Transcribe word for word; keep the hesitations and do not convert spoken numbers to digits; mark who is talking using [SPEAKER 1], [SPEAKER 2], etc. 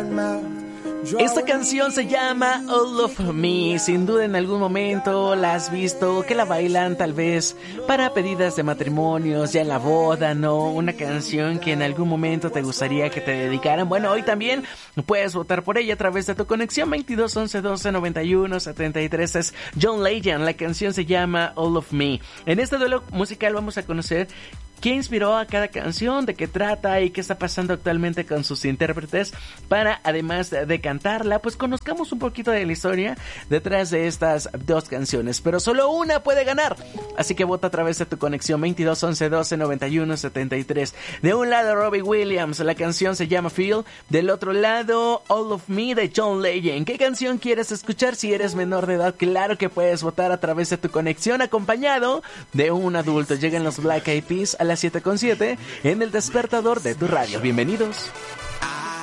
[SPEAKER 1] Esta canción se llama All of Me. Sin duda en algún momento la has visto, que la bailan tal vez para pedidas de matrimonios, ya en la boda, ¿no? Una canción que en algún momento te gustaría que te dedicaran. Bueno, hoy también puedes votar por ella a través de tu conexión veintidós once doce noventa y uno setenta y tres. Es John Legend, la canción se llama All of Me. En este duelo musical vamos a conocer qué inspiró a cada canción, de qué trata y qué está pasando actualmente con sus intérpretes, para además de cantarla, pues conozcamos un poquito de la historia detrás de estas dos canciones, pero solo una puede ganar, así que vota a través de tu conexión veintidós once doce noventa y uno setenta y tres. De un lado Robbie Williams, la canción se llama Feel, del otro lado All of Me de John Legend. ¿Qué canción quieres escuchar? Si eres menor de edad, claro que puedes votar a través de tu conexión acompañado de un adulto. Llegan los Black Eyed Peas a las siete con siete en el despertador de tu radio. Bienvenidos.